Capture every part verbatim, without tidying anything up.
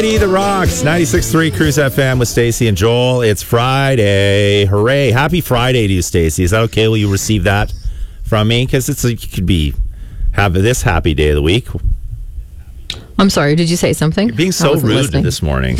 righty, The Rocks, ninety-six point three Cruise F M with Stacey and Joel. It's Friday. Hooray. Happy Friday to you, Stacey. Is that okay? Will you receive that from me? Because it's it could be have this happy day of the week. I'm sorry, did you say something? You're being so rude listening. This morning.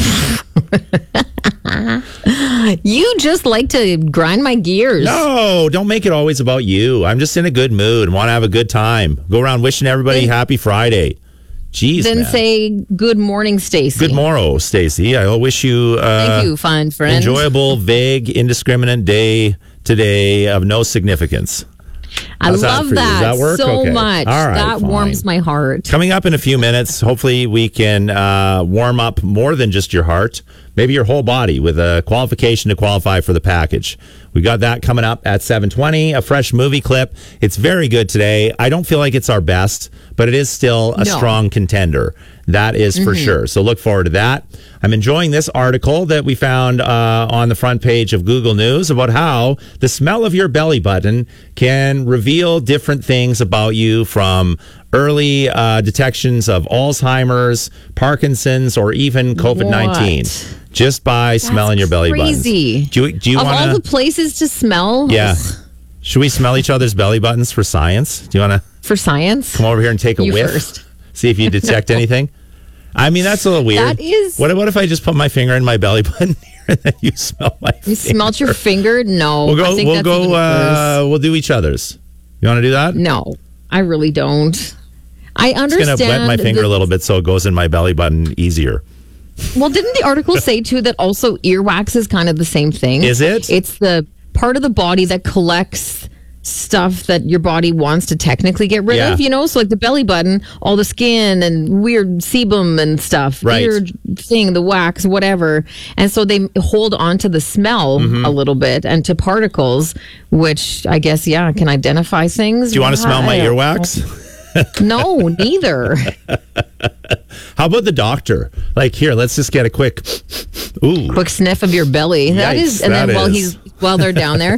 You just like to grind my gears. No, don't make it always about you. I'm just in a good mood and want to have a good time. Go around wishing everybody then, happy Friday. Jeez, Then man. say good morning, Stacey. Good morrow, Stacey. I wish you uh, Thank you, fine friend. enjoyable, vague, indiscriminate day today of no significance. I How's love that, that, that work? so okay. much. All right, that fine. warms my heart. Coming up in a few minutes, hopefully we can uh, warm up more than just your heart, maybe your whole body with a qualification to qualify for the package. We got that coming up at seven twenty, a fresh movie clip. It's very good today. I don't feel like it's our best, but it is still a no. strong contender. That is for mm-hmm. sure. So look forward to that. I'm enjoying this article that we found uh, on the front page of Google News about how the smell of your belly button can reveal different things about you, from early uh, detections of Alzheimer's, Parkinson's, or even COVID nineteen. What? Just by That's smelling your belly button. Crazy. Do you, do you of wanna, all the places to smell? Yeah. Should we smell each other's belly buttons for science? Do you want to? For science? Come over here and take a you whiff. First. See if you detect anything. I mean, that's a little weird. That is. What, what if I just put my finger in my belly button here and then you smell my finger? You smelled your finger? No. We'll go. I think we'll that's go. Uh, we'll do each other's. You want to do that? No, I really don't. I understand. It's going to wet my finger the, a little bit so it goes in my belly button easier. Well, didn't the article say too that also earwax is kind of the same thing? Is it? It's the part of the body that collects stuff that your body wants to technically get rid yeah. of, you know? So like the belly button, all the skin and weird sebum and stuff, right. weird thing, the wax, whatever. And so they hold on to the smell mm-hmm. a little bit and to particles, which I guess, yeah, can identify things. Do you want to smell my earwax? No, neither. How about the doctor? Like, here, let's just get a quick, ooh, quick sniff of your belly. Yikes, that is, and that then while is. he's while they're down there,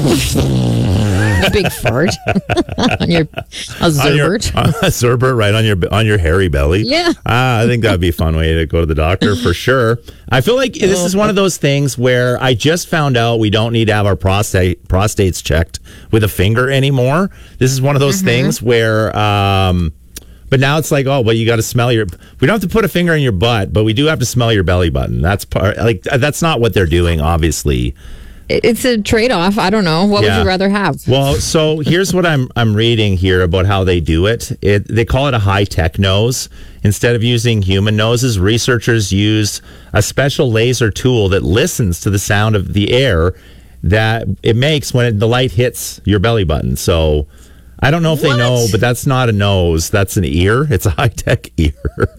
big fart on your a zerbert, on your, a zerbert right on your on your hairy belly. Yeah, ah, I think that'd be a fun way to go to the doctor for sure. I feel like this is one of those things where I just found out we don't need to have our prostate prostates checked with a finger anymore. This is one of those mm-hmm. things where. Um, But now it's like, oh, well, you got to smell your. We don't have to put a finger in your butt, but we do have to smell your belly button. That's part. Like that's not what they're doing, obviously. It's a trade-off. I don't know. What yeah. would you rather have? Well, so here's what I'm I'm reading here about how they do it. It they call it a high-tech nose. Instead of using human noses, researchers use a special laser tool that listens to the sound of the air that it makes when it, the light hits your belly button. So. I don't know if what? they know, but that's not a nose. That's an ear. It's a high-tech ear.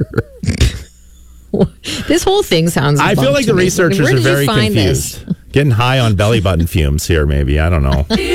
This whole thing sounds I feel like the me. researchers Where are very confused. Getting high on belly button fumes here, maybe. I don't know.